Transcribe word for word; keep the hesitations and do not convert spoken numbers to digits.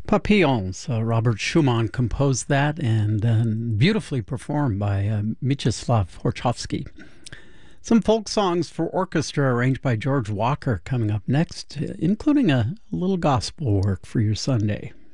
Papillons. Uh, Robert Schumann composed that and then beautifully performed by uh, Mieczyslaw Horchowski. Some folk songs for orchestra arranged by George Walker coming up next, including a little gospel work for your Sunday.